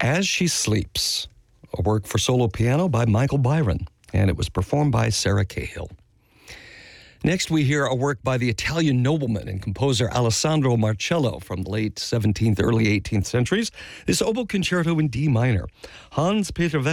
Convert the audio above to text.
As She Sleeps, a work for solo piano by Michael Byron, and it was performed by Sarah Cahill. Next, we hear a work by the Italian nobleman and composer Alessandro Marcello from the late 17th, early 18th centuries. This oboe concerto in D minor. Hans Peter